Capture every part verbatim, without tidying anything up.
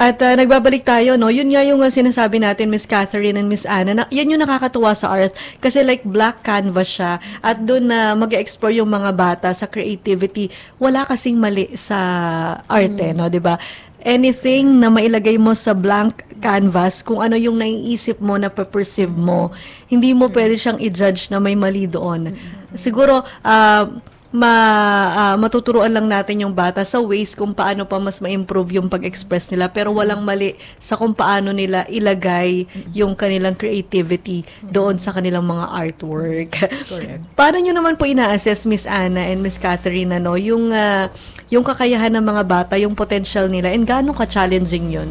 At uh, nagbabalik tayo, no? Yun nga yung uh, sinasabi natin, Miss Catherine and Miss Anna, na yan yung nakakatuwa sa art. Kasi like black canvas siya. At doon na uh, mag-explore yung mga bata sa creativity. Wala kasing mali sa arte, mm. no? Diba? Anything na mailagay mo sa blank canvas, kung ano yung naiisip mo, na perceive mo, hindi mo pwede siyang i-judge na may mali doon. Siguro, uh, ma, uh, matuturuan lang natin yung bata sa ways kung paano pa mas ma-improve yung pag-express nila, pero walang mali sa kung paano nila ilagay yung kanilang creativity doon sa kanilang mga artwork. Correct. Paano nyo naman po ina-assess, Miss Anna and Miss Catherine, ano, yung, uh, yung kakayahan ng mga bata, yung potential nila, and gaano ka-challenging yun?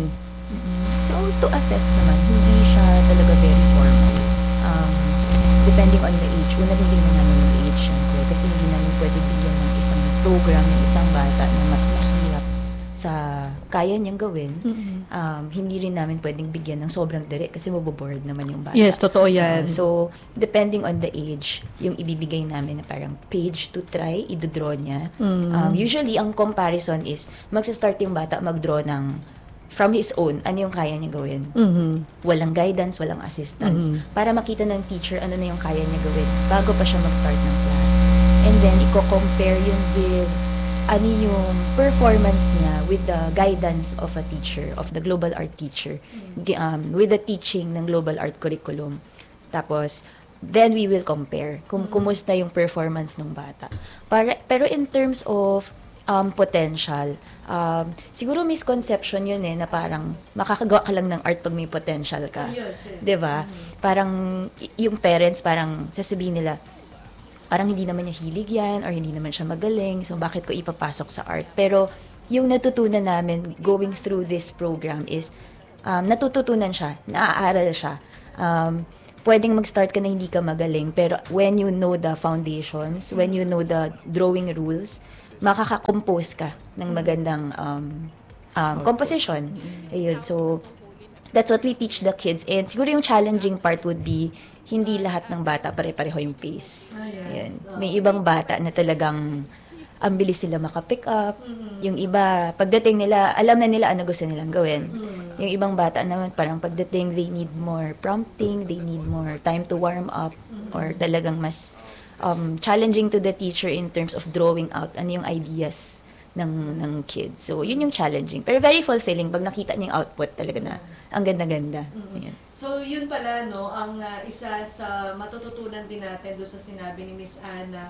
So, to assess naman, hindi siya talaga very formal. Um, depending on the age, una din din naman yung age, syempre, kasi hindi namin pwede bigyan ng isang program ng isang bata na mas mahirap sa kaya niyang gawin. Mm-hmm. Um, hindi rin namin pwedeng bigyan ng sobrang dali kasi maboboard naman yung bata. Yes, totoo yan. Uh, so, depending on the age, yung ibibigay namin na parang page to try, idodraw niya. Mm-hmm. Um, usually, ang comparison is, magsa-start yung bata mag-draw ng from his own, ano yung kaya niya gawin. Mm-hmm. Walang guidance, walang assistance. Mm-hmm. Para makita ng teacher ano na yung kaya niya gawin bago pa siya mag-start ng class. And then, i-compare yun with ano yung performance niya with the guidance of a teacher, of the global art teacher, mm-hmm. um, with the teaching ng global art curriculum. Tapos, then we will compare kung mm-hmm. kumusta yung performance ng bata. Para, pero in terms of um, potential, Um, siguro misconception yun eh, na parang makakagawa ka lang ng art pag may potential ka. Yes, yes. Diba? Mm-hmm. Parang, y- yung parents, parang sasabihin nila, parang hindi naman niya hilig yan, or hindi naman siya magaling, so bakit ko ipapasok sa art? Pero, yung natutunan namin going through this program is, um, natututunan siya, naaaral siya. Um, pwedeng mag-start ka na hindi ka magaling, pero when you know the foundations, when you know the drawing rules, makaka-compose ka ng magandang um, um, composition. Ayun. So, that's what we teach the kids. And siguro yung challenging part would be, hindi lahat ng bata pare-pareho yung pace. Ayun. May ibang bata na talagang ang bilis sila makapick up. Yung iba, pagdating nila, alam na nila ano gusto nilang gawin. Yung ibang bata naman, parang pagdating, they need more prompting, they need more time to warm up, or talagang mas Um, challenging to the teacher in terms of drawing out ano yung ideas ng ng kids. So, yun yung challenging. Pero very fulfilling pag nakita niyo yung output talaga na ang ganda-ganda. Mm-hmm. So, yun pala, no, ang uh, isa sa matututunan din natin doon sa sinabi ni Miss Anna,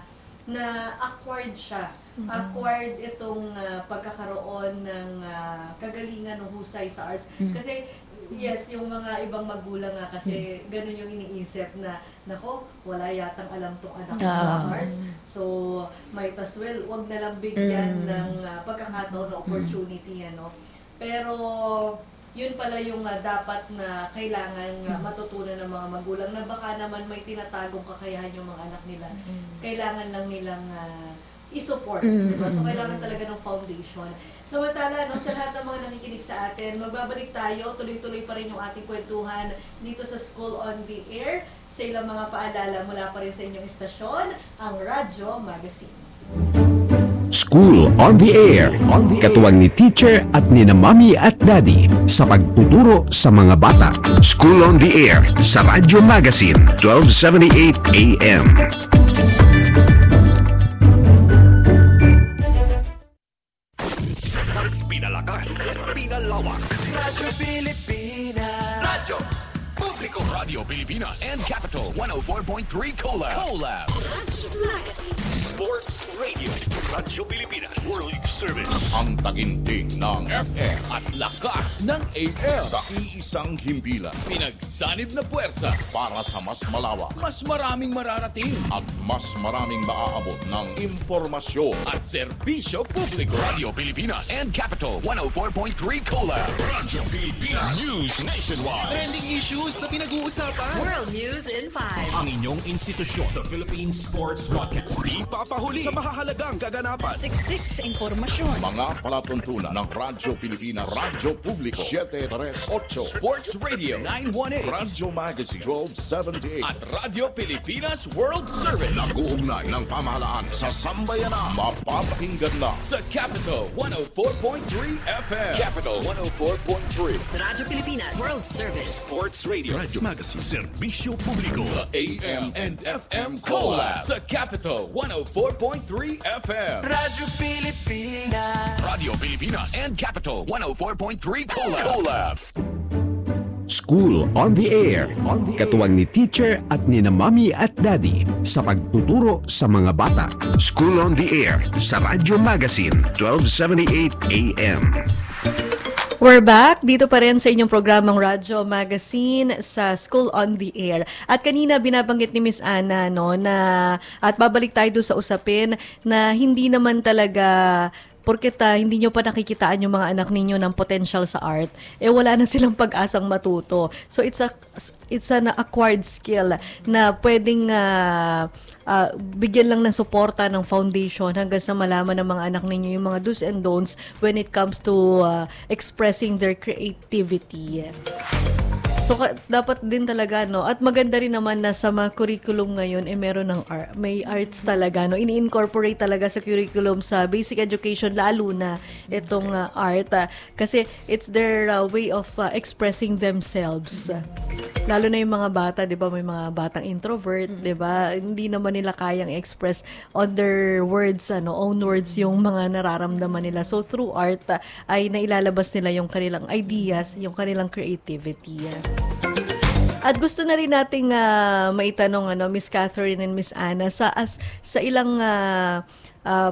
na acquired siya. Mm-hmm. Acquired itong uh, pagkakaroon ng uh, kagalingan ng husay sa arts. Mm-hmm. Kasi, yes, yung mga ibang magulang nga kasi mm-hmm. ganun yung iniisip na, nako, wala yatang alam tong anak ko sa arts. So, might as well, wag na lang bigyan mm. ng uh, pagkakataon na opportunity, ano. Pero, yun pala yung uh, dapat na kailangan uh, matutunan ng mga magulang na baka naman may tinatagong kakayahan yung mga anak nila. Mm. Kailangan lang nilang uh, i-support, mm. diba? So, kailangan talaga ng foundation. Samantala, no, sa lahat ng mga nakikinig sa atin, magbabalik tayo, tuloy-tuloy pa rin yung ating kwentuhan dito sa School on the Air. Sa ilang mga paalala mula pa rin sa inyong istasyon, ang Radyo Magazine. School on the Air, on the katuwang ni teacher at ni na mami at daddy sa pagtuturo sa mga bata. School on the Air sa Radyo Magazine, twelve seventy-eight A M. Mas pinalakas, pinalawak. Radyo Pilipinas. Radyo Publiko Radio Pilipinas and Capital one oh four point three Collab. Collab. Sports Radio. Radyo Pilipinas. World League Service. Ang taginting ng F M at lakas ng A M. Sa iisang himpilan. Pinagsanib na puwersa Para sa mas malawak. Mas maraming mararating. At mas maraming maaabot ng impormasyon. At serbisyo publiko. Radio Pilipinas and Capital one oh four point three Collab. Radyo Pilipinas. News nationwide. Trending issues na sa pinag-uusapan. World News in five. Ang inyong institusyon sa Philippine Sports Broadcast. Ipapahuli sa mahahalagang kaganapan. Siksik sa impormasyon. Mga palatuntunan ng Radyo Pilipinas, Radyo Publiko, seven thirty-eight, Sports Radio nine eighteen Radyo Magazine, twelve seventy-eight, at Radyo Pilipinas World Service. nag-uugnay ng pamahalaan sa sambayanan. Mapapakinggan na Sa Capital one oh four point three F M. Capital one oh four point three. Radyo Pilipinas World Service. Sports Radio. Radyo Magazine. Serbisyo Publiko. The A M and F M Collab. Sa Capital one oh four point three F M. Radyo Pilipinas. Radio Pilipinas and Capital one oh four point three Collab. Collab. School on the Air. Katuwang ni teacher at ni na mommy at daddy sa pagtuturo sa mga bata. School on the Air sa Radyo Magazine, twelve seventy-eight A M. We're back dito pa rin sa inyong programang Radyo Magazine sa School on the Air. At kanina binabanggit ni Miss Ana no na at babalik tayo doon sa usapin na hindi naman talaga porket uh, hindi nyo pa nakikitaan yung mga anak ninyo ng potential sa art, eh wala na silang pag-asang matuto. So it's a it's an acquired skill na pwedeng uh, uh, bigyan lang ng suporta ng foundation hanggang sa malaman ng mga anak ninyo yung mga do's and don'ts when it comes to uh, expressing their creativity. So ka- dapat din talaga no, at maganda rin naman na sa mga curriculum ngayon eh meron ng art, may arts talaga no, ini-incorporate talaga sa curriculum sa basic education lalo na itong uh, art uh, kasi it's their uh, way of uh, expressing themselves. Lalo na yung mga bata, 'di ba, may mga batang introvert, 'di ba? Hindi naman nila kayang express on their words ano, own words yung mga nararamdaman nila. So through art uh, ay nailalabas nila yung kanilang ideas, yung kanilang creativity. At gusto na rin nating uh, maitanong ano Miss Catherine and Miss Ana sa as, sa ilang uh, uh,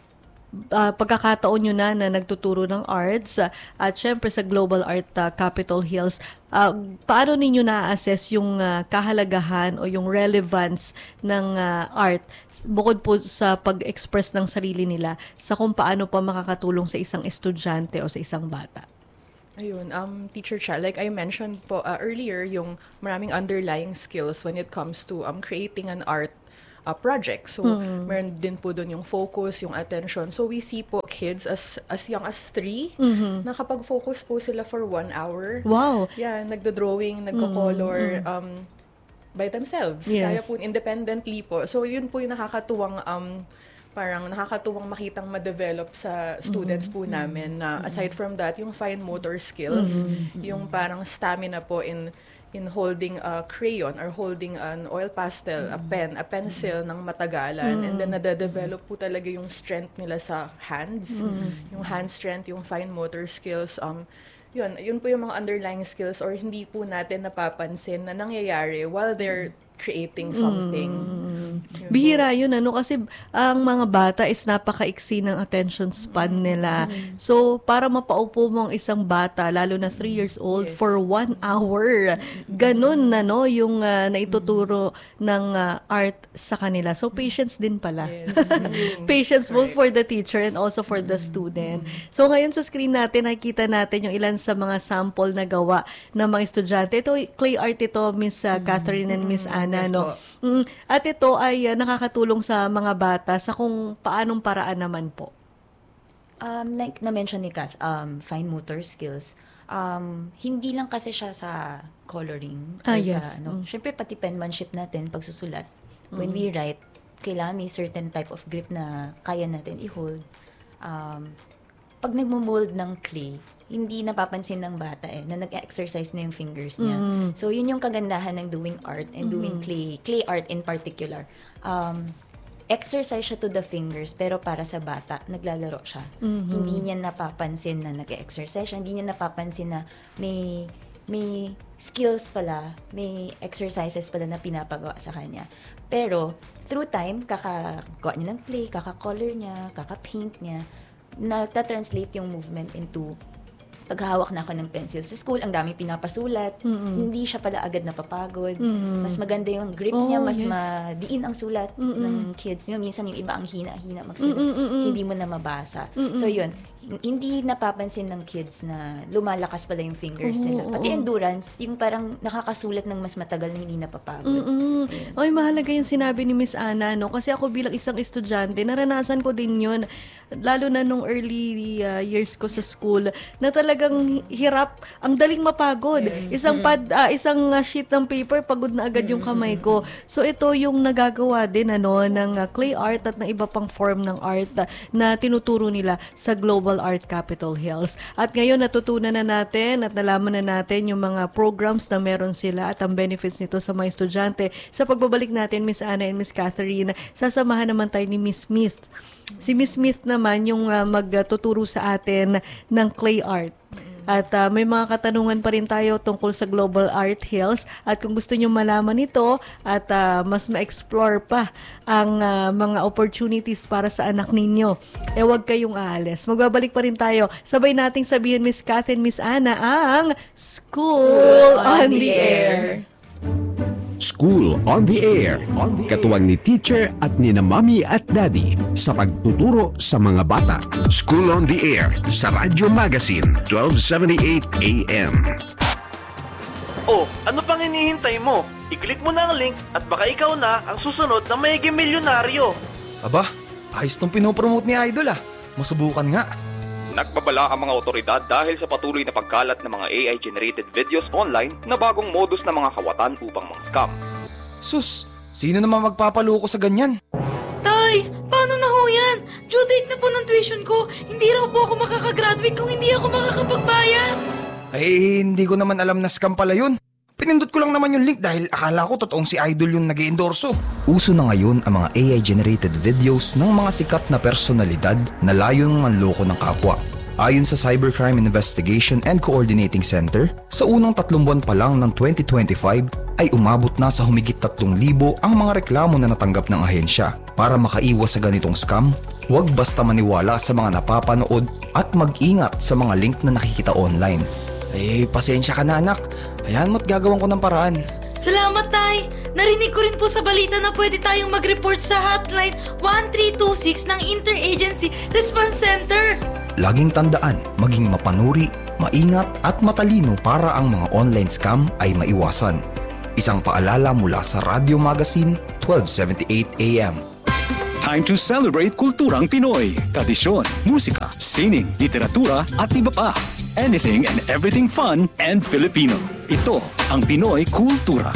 uh, pagkakataon nyo na na nagtuturo ng arts uh, at syempre sa Global Art uh, Capitol Hills, uh, paano ninyo na-assess yung uh, kahalagahan o yung relevance ng uh, art bukod po sa pag-express ng sarili nila sa kung paano pa makakatulong sa isang estudyante o sa isang bata? Ayun, um, Teacher Cha, like I mentioned po uh, earlier, yung maraming underlying skills when it comes to um, creating an art uh, project. So, mm-hmm. meron din po doon yung focus, yung attention. So, we see po kids as as young as three, mm-hmm. nakapag-focus po sila for one hour. Wow! Yeah, nagdo-drawing, nagko-color, mm-hmm. um, by themselves. Yes. Kaya po independently po. So, yun po yung nakakatuwang um, parang nakakatuwang makitang ma-develop sa students mm-hmm. po namin na aside from that, yung fine motor skills, mm-hmm. yung parang stamina po in in holding a crayon or holding an oil pastel, mm-hmm. a pen, a pencil mm-hmm. ng matagalan, mm-hmm. and then nade-develop po talaga yung strength nila sa hands, mm-hmm. yung hand strength, yung fine motor skills, um yun, yun po yung mga underlying skills or hindi po natin napapansin na nangyayari while they're creating something. Mm. Bihira yun, ano, kasi ang mga bata is napakaiksi ng attention span nila. Mm. So, para mapaupo mo ang isang bata, lalo na three years old, yes. for one hour, ganun na, no, yung uh, naituturo ng uh, art sa kanila. So, patience din pala. Yes. Patience both for the teacher and also for the student. So, ngayon sa screen natin, nakikita natin yung ilan sa mga sample na gawa ng mga estudyante. Ito, clay art ito, Miss uh, Catherine and Miss Anna. Na, yes, no? Mm, at ito ay uh, nakakatulong sa mga bata sa kung paanong paraan naman po. Um, like na-mention ni Kath, um, fine motor skills. Um, hindi lang kasi siya sa coloring. Ah, or yes. Sa, ano, Mm. Siyempre, pati penmanship natin, pagsusulat. When mm. we write, kailangan may certain type of grip na kaya natin i-hold. Um, pag nagmumold ng clay, hindi napapansin ng bata eh, na nag-exercise na yung fingers niya. Mm. So, yun yung kagandahan ng doing art and mm. doing clay, clay art in particular. Um, exercise siya to the fingers, pero para sa bata, naglalaro siya. Mm-hmm. Hindi niya napapansin na nag-exercise siya, hindi niya napapansin na may, may skills pala, may exercises pala na pinapagawa sa kanya. Pero, through time, kakagawa niya ng clay, kaka-color niya, kaka-paint niya, nata-translate yung movement into paghahawak na ako ng pencil sa school, ang daming pinapasulat, mm-hmm. hindi siya pala agad napapagod. Mm-hmm. Mas maganda yung grip oh, niya, mas yes. madiin ang sulat mm-hmm. ng kids niyo. Minsan yung iba ang hina-hina magsulat, mm-hmm. hindi mo na mabasa. Mm-hmm. So yun, hindi napapansin ng kids na lumalakas pala yung fingers Oo, nila. Pati oo. endurance, yung parang nakakasulat ng mas matagal na hindi napapagod. Mm-mm. Ay, mahalaga yung sinabi ni Miss Ana, no? Kasi ako bilang isang estudyante, naranasan ko din yun. Lalo na nung early uh, years ko sa school, na talagang hirap, ang daling mapagod. Isang pad, ah, isang uh, sheet ng paper, pagod na agad yung kamay ko. So ito yung nagagawa din ano ng uh, clay art at ng iba pang form ng art uh, na tinuturo nila sa Global Art Capitol Hills. At ngayon natutunan na natin at nalaman na natin yung mga programs na meron sila at ang benefits nito sa mga estudyante. Sa pagbabalik natin, Miss Ana and Miss Catherine, sasamahan naman tayo ni Miss Smith. Si Miss Smith naman yung uh, magtuturo sa atin ng clay art. At uh, may mga katanungan pa rin tayo tungkol sa Global Art Hills. At kung gusto nyo malaman ito at uh, mas ma-explore pa ang uh, mga opportunities para sa anak ninyo, eh huwag kayong aalis. Magbabalik pa rin tayo. Sabay nating sabihin, Miss Kath and Miss Ana, ang School, School on, on the Air. School on the Air. On the Katuwang ni teacher at ni na mommy at daddy sa pagtuturo sa mga bata. School on the Air sa Radyo Magazine, twelve seventy-eight A M. Oh, ano pang hinihintay mo? I-click mo na ang link at baka ikaw na ang susunod na magiging milyonaryo. Aba, ayos tong pinopromote ni Idol ah. Masubukan nga. Nagbabala ang mga otoridad dahil sa patuloy na pagkalat ng mga A I-generated videos online na bagong modus ng mga kawatan upang mga scam. Sus, sino naman magpapaloko sa ganyan? Tay, paano na ho yan? Due date na po ng tuition ko. Hindi raw po ako makakagraduate kung hindi ako makakapagbayad. Ay, hindi ko naman alam na scam pala yun. Pinindot ko lang naman yung link dahil akala ko totoong si Idol yung nag-iendorso. Uso na ngayon ang mga A I-generated videos ng mga sikat na personalidad na layong manloko ng kapwa. Ayon sa Cybercrime Investigation and Coordinating Center, sa unang tatlong buwan pa lang ng twenty twenty-five ay umabot na sa humigit tatlong libo ang mga reklamo na natanggap ng ahensya. Para makaiwas sa ganitong scam, huwag basta maniwala sa mga napapanood at mag-ingat sa mga link na nakikita online. Eh, pasensya ka na anak. Hayaan mo't gagawin ko ng paraan. Salamat, Tay. Narinig ko rin po sa balita na pwede tayong mag-report sa hotline one three two six ng Interagency Response Center. Laging tandaan, maging mapanuri, maingat at matalino para ang mga online scam ay maiwasan. Isang paalala mula sa Radyo Magazine, twelve seventy-eight A M. Time to celebrate kulturang Pinoy, tradisyon, musika, sining, literatura at iba pa. Anything and everything fun and Filipino. Ito ang Pinoy Kultura.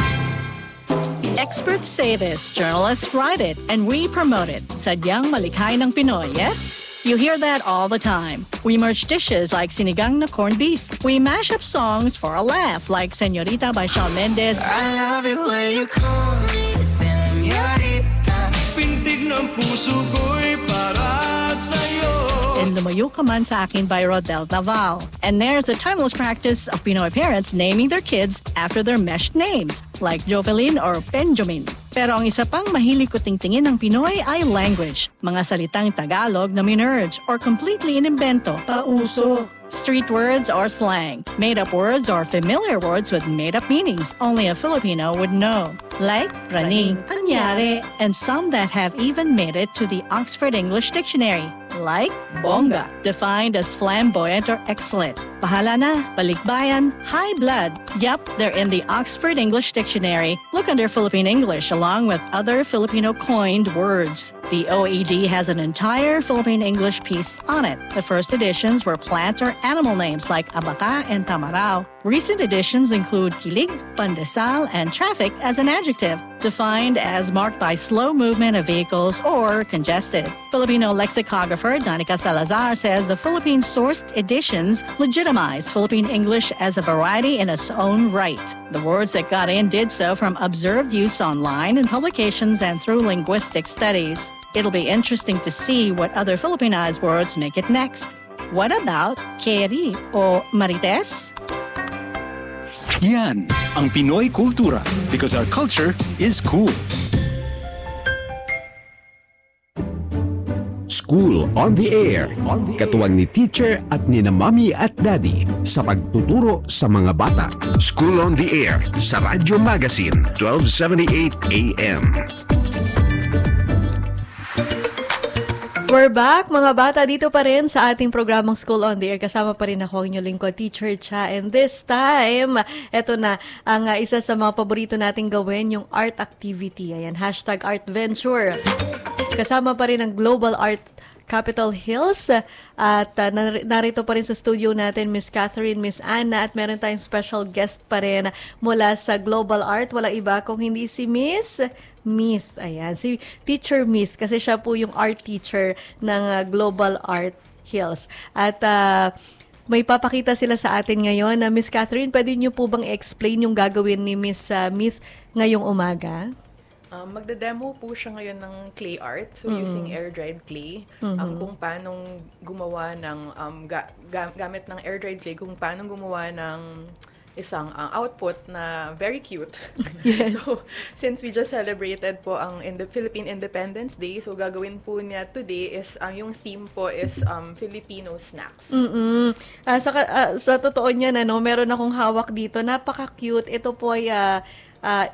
Experts say this, journalists write it, and we promote it. Sadyang malikhay ng Pinoy, yes? You hear that all the time. We merge dishes like sinigang na corned beef. We mash up songs for a laugh like Señorita by Shawn Mendes. I love it when you call me Señorita. Pintig ng puso ko'y para sa'yo. And Lumayo Ka Man Sa Akin by Rodel Naval. And there's the timeless practice of Pinoy parents naming their kids after their meshed names, like Jovelyn or Benjamin. Pero ang isa pang mahilig ko tingtingin ng Pinoy ay language. Mga salitang Tagalog na minerge or completely inimbento, pauso. Street words or slang, made-up words or familiar words with made-up meanings only a Filipino would know. Like praning, anyari, and some that have even made it to the Oxford English Dictionary. Like bongga, defined as flamboyant or excellent. Bahala na, balikbayan, high blood. Yup, they're in the Oxford English Dictionary. Look under Philippine English along with other Filipino coined words. The O E D has an entire Philippine English piece on it. The first editions were plant or animal names like abaca and tamarao. Recent editions include kilig, pandesal, and traffic as an adjective, defined as marked by slow movement of vehicles or congested. Filipino lexicographer Danica Salazar says the Philippine-sourced editions legitimize Philippine English as a variety in its own right. The words that got in did so from observed use online in publications and through linguistic studies. It'll be interesting to see what other Filipinized words make it next. What about Keri o Marites? Yan ang Pinoy Kultura because our culture is cool. School on the Air. Katuwang ni teacher at ni na mommy at daddy sa pagtuturo sa mga bata. School on the Air sa Radyo Magazine, twelve seventy-eight A M. We're back, mga bata, dito pa rin sa ating programang School on the Air. Kasama pa rin ako, ang inyong lingkod, Teacher Cha. And this time, eto na, ang uh, isa sa mga paborito nating gawin, yung art activity. Ayan, hashtag ArtVenture. Kasama pa rin ang Global Art Capitol Hills. At uh, nar- narito pa rin sa studio natin Miss Catherine, Miss Anna, at meron tayong special guest pa rin mula sa Global Art. Walang iba kung hindi si Miss Myth. Ayan, si Teacher Myth kasi siya po yung art teacher ng uh, Global Art Hills. At uh, may papakita sila sa atin ngayon. Uh, Miss Catherine, pwede niyo po bang explain yung gagawin ni Miss uh, Myth ngayong umaga? Um, magde-demo po siya ngayon ng clay art. So, Mm-hmm. using air-dried clay. Mhm. Um, kung paano gumawa ng, um, ga- ga- gamit ng air-dried clay, kung paano gumawa ng isang uh, output na very cute. Yes. So, since we just celebrated po ang in the Philippine Independence Day, so gagawin po niya today is, um, yung theme po is um, Filipino snacks. Mm-mm. Ah, sa, ka- ah, sa totoo niyan, ano, meron akong hawak dito. Napaka-cute. Ito po ay ah, ah,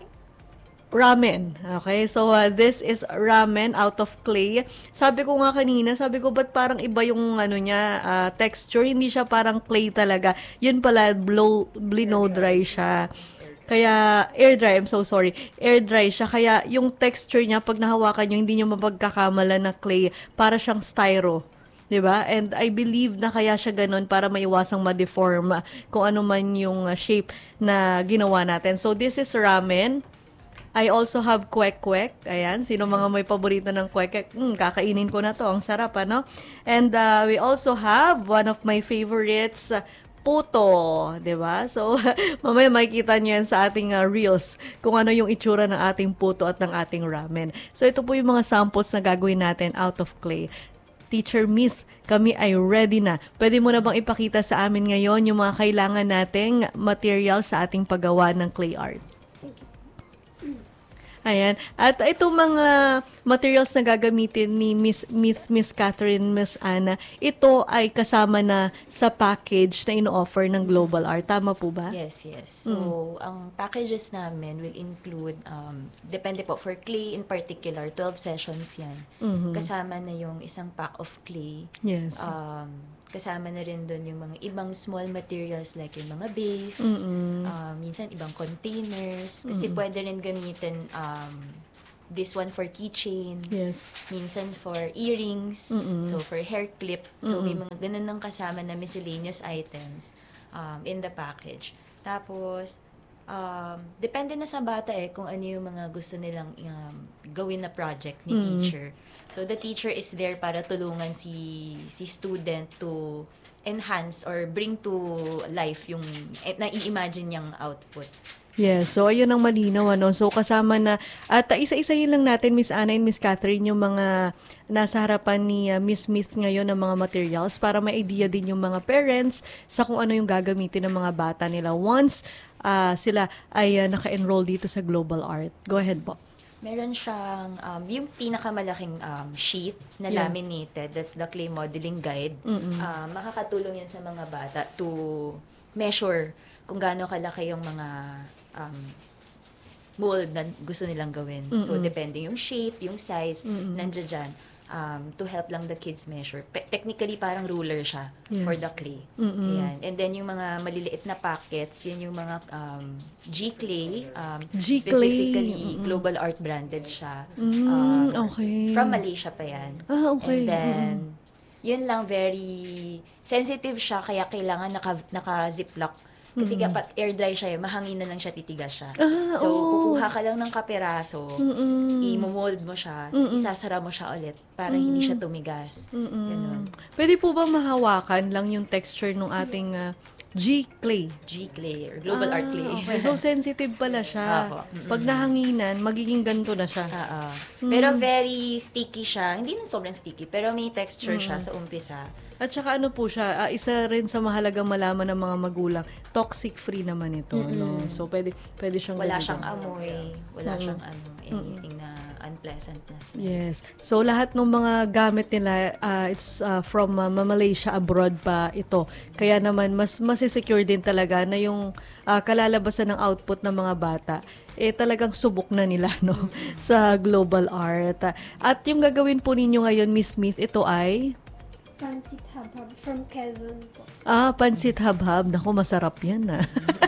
ramen. Okay? So, uh, this is ramen out of clay. Sabi ko nga kanina, sabi ko, ba't parang iba yung ano niya, uh, texture? Hindi siya parang clay talaga. Yun pala, blow, blow dry siya. Kaya, air dry, I'm so sorry. Air dry siya. Kaya, yung texture niya, pag nahawakan nyo, hindi nyo mapagkakamala na clay. Para siyang styro. Diba? And I believe na kaya siya ganun para maiwasang ma-deform kung ano man yung uh, shape na ginawa natin. So, this is ramen. I also have kwek-kwek. Ayan, sino mga may paborito ng kwek-kwek? Hmm, kakainin ko na to. Ang sarap, ano? And uh, we also have one of my favorites, uh, puto. Diba? So, mamaya makikita niyo yan sa ating uh, reels kung ano yung itsura ng ating puto at ng ating ramen. So, ito po yung mga samples na gagawin natin out of clay. Teacher Myth, kami ay ready na. Pwede mo na bang ipakita sa amin ngayon yung mga kailangan nating material sa ating paggawa ng clay art? Ayan. At itong mga materials na gagamitin ni Miss Miss Miss Catherine, Miss Anna, ito ay kasama na sa package na ino-offer ng Global Art. Tama po ba? Yes, yes. So, mm. ang packages namin will include, um, depende po, for clay in particular, twelve sessions yan. Mm-hmm. Kasama na yung isang pack of clay. Yes. Um, kasama na rin doon yung mga ibang small materials like yung mga base, Mm-mm. um, minsan ibang containers. Kasi Mm-mm. pwede rin gamitin um, this one for keychain, Yes. minsan for earrings, Mm-mm. so for hair clip. So may Mm-mm. mga ganun ng kasama na miscellaneous items um, in the package. Tapos, um, depende na sa bata eh kung ano yung mga gusto nilang um, gawin na project ni Mm. teacher. So the teacher is there para tulungan si si student to enhance or bring to life yung eh, nai-imagine niyang output. Yes, so ayun ang malinaw, ano. So kasama na, at uh, isa-isahin lang natin, Miss Anna and Miss Catherine, yung mga nasa harapan ni uh, Miss Myth ngayon ng mga materials para may idea din yung mga parents sa kung ano yung gagamitin ng mga bata nila once uh, sila ay uh, naka-enroll dito sa Global Art. Go ahead po. Meron siyang, um, yung pinakamalaking um, sheet na Yeah. laminated, that's the clay modeling guide. Mm-mm. Uh, makakatulong yan sa mga bata to measure kung gaano kalaki yung mga um, mold na gusto nilang gawin. So, Mm-mm. depende yung shape, yung size, Mm-mm. nandiyan dyan. Um, to help lang the kids measure. Pe- technically, parang ruler siya Yes. for the clay. Mm-mm. Ayan. And then, yung mga maliliit na packets, yun yung mga um, G-clay. Um, G-clay. Specifically, Mm-mm. Global Art branded siya. Mm, Um, okay. From Malaysia pa yan. Ah, okay. And then, yun lang, very sensitive siya, kaya kailangan naka, naka-ziplock. Kasi Mm. kapag air dry siya, mahanginan lang siya, titigas siya. Ah, so, oo. kukuha ka lang ng kapiraso, Mm-mm. i-mold mo siya, Mm-mm. isasara mo siya ulit para hindi siya tumigas. Ganun. Pwede po ba mahawakan lang yung texture ng ating uh, G-clay? G-clay or Global Ah, Art clay. Okay. So, sensitive pala siya. Apo. Mm-mm. Pag nahanginan, magiging ganito na siya. Oo. Mm. Pero very sticky siya. Hindi na sobrang sticky, pero may texture siya Mm. sa umpisa. At saka ano po siya, uh, isa rin sa mahalagang malaman ng mga magulang, toxic-free naman ito. No? So, pwede, pwede siyang wala gamitin. siyang amoy, wala Mm-mm. siyang ano, anything na unpleasantness. Yes. So, lahat ng mga gamit nila, uh, it's uh, from uh, Malaysia, abroad pa ito. Kaya naman, mas masisecure din talaga na yung uh, kalalabasan ng output ng mga bata, eh talagang subok na nila no sa global art. At yung gagawin po ninyo ngayon, Miss Smith, ito ay Pansit Habhab from Quezon po. Ah, pansit habhab. Naku, masarap yan ah.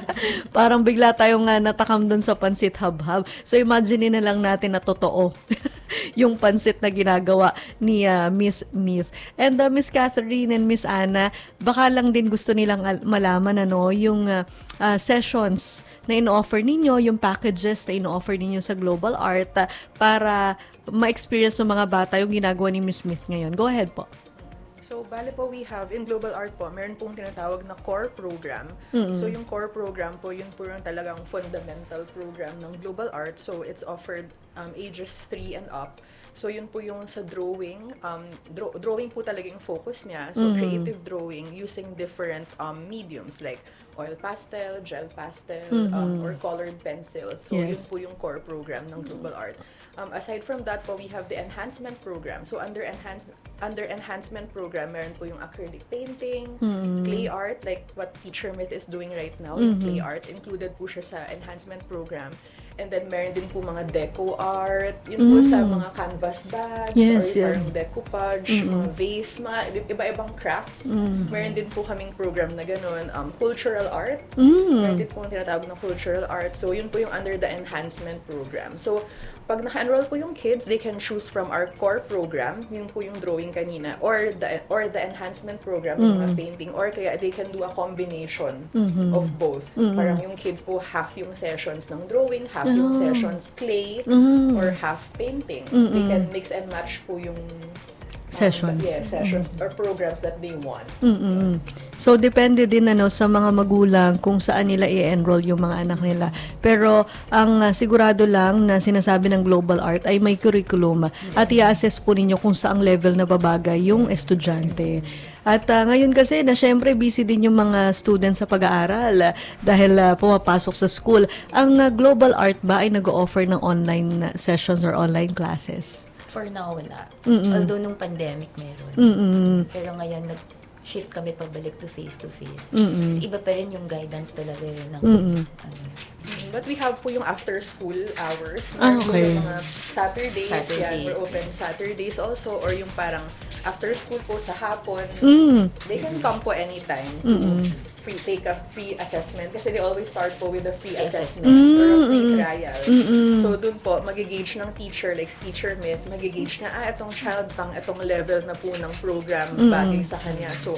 Parang bigla tayong uh, natakam dun sa pansit habhab. So imagine na lang natin na totoo yung pansit na ginagawa ni uh, Miss Smith. And uh, Miss Catherine and Miss Anna, baka lang din gusto nilang al- malaman ano, yung uh, uh, sessions na ino-offer ninyo, yung packages na ino-offer ninyo sa Global Art uh, para ma-experience ng mga bata yung ginagawa ni Miss Smith ngayon. Go ahead po. So, bale po, we have, in Global Art po, meron pong tinatawag na core program. Mm-mm. So, yung core program po, yun po yung talagang fundamental program ng Global Art. So, it's offered um, ages three and up. So, yun po yung sa drawing. Um, draw- drawing po talaga yung focus niya. So, Mhm. creative drawing using different um, mediums like oil pastel, gel pastel, Mhm. um, or colored pencils. So, yun Yes. po yung core program ng Global Art. Um, aside from that po, we have the enhancement program. So, under enhance under enhancement program, meron po yung acrylic painting, Mhm. clay art, like what Teacher Myth is doing right now, Mhm. yung clay art, included po siya sa enhancement program. And then, meron din po mga deco art, yun po Mm. sa mga canvas bags, Yes, or yeah. parang decoupage, Mhm. mga vase, mga iba-ibang crafts. Mm. Meron din po kaming program na ganun, um, cultural art. Mm. Meron din po tinatawag na cultural art. So, yun po yung under the enhancement program. So, pag naka-enroll po yung kids, they can choose from our core program, yun po yung drawing kanina, or the or the enhancement program, yung mga Mm. painting, or kaya they can do a combination Mhm. of both. Mhm. Parang yung kids po, half yung sessions ng drawing, half yung Oh. sessions clay, Mm. or half painting. Mm-mm. They can mix and match po yung Sessions. Um, yeah, sessions or programs that they want. Mm-mm. So, depende din ano, sa mga magulang kung saan nila i-enroll yung mga anak nila. Pero, ang uh, sigurado lang na sinasabi ng Global Art ay may curriculum at i-assess po ninyo kung saang level na babagay yung estudyante. At uh, ngayon kasi na syempre busy din yung mga students sa pag-aaral uh, dahil uh, pumapasok sa school. Ang uh, Global Art ba ay nag-offer ng online sessions or online classes? For now, wala. Mm-mm. Although nung pandemic meron. Mm-mm. Pero ngayon, nag-shift kami pabalik to face-to-face. Mm-mm. Kasi iba pa rin yung guidance talaga yun ng Mm-mm. ano. But we have po yung after-school hours. Ah, Meron po okay. yung mga Saturdays. Saturdays. Yan, we're open Saturdays also. Or yung parang after-school po sa hapon. Mm. They can come po anytime. Mm-mm. Free, take a free assessment. Kasi they always start po with a free Free assessment. assessment. Or a free Mm-mm. trial. Mm-mm. So dun po, magigage ng teacher, like Teacher Myth, magigage na, ah, itong child pang itong level na po ng program Mm-mm. bagay sa kanya. So,